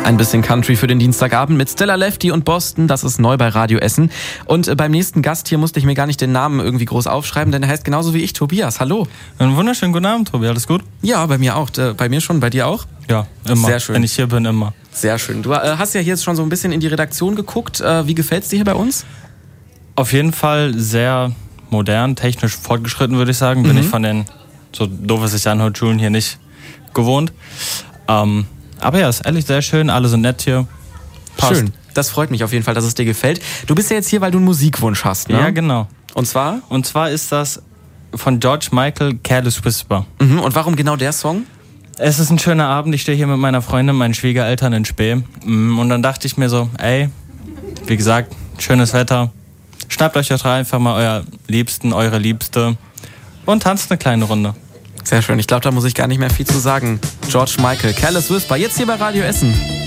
Ein bisschen Country für den Dienstagabend mit Stella Lefty und Boston. Das ist neu bei Radio Essen. Und beim nächsten Gast hier musste ich mir gar nicht den Namen irgendwie groß aufschreiben, denn er heißt genauso wie ich, Tobias. Hallo. Einen wunderschönen guten Abend, Tobi. Alles gut? Ja, bei mir auch. Bei mir schon. Bei dir auch? Ja, immer. Sehr schön. Wenn ich hier bin, immer. Sehr schön. Du hast ja hier jetzt schon so ein bisschen in die Redaktion geguckt. Wie gefällt's dir hier bei uns? Auf jeden Fall sehr modern, technisch fortgeschritten, würde ich sagen. Bin ich von den, so doof es sich anhört, Schulen hier nicht gewohnt. Aber ja, ist ehrlich sehr schön. Alle sind nett hier. Passt. Schön. Das freut mich auf jeden Fall, dass es dir gefällt. Du bist ja jetzt hier, weil du einen Musikwunsch hast, ne? Ja, genau. Und zwar? Und zwar ist das von George Michael, Careless Whisper. Und warum genau der Song? Es ist ein schöner Abend. Ich stehe hier mit meiner Freundin, meinen Schwiegereltern in Spee. Und dann dachte ich mir so, ey, wie gesagt, schönes Wetter. Schnappt euch doch einfach mal euer Liebsten, eure Liebste und tanzt eine kleine Runde. Sehr schön. Ich glaube, da muss ich gar nicht mehr viel zu sagen. George Michael, Careless Whisper, jetzt hier bei Radio Essen.